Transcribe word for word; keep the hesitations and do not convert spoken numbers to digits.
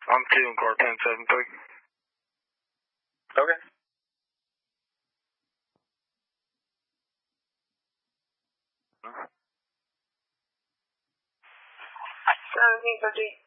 I'm two in car ten seven three. Okay. seventeen fifty.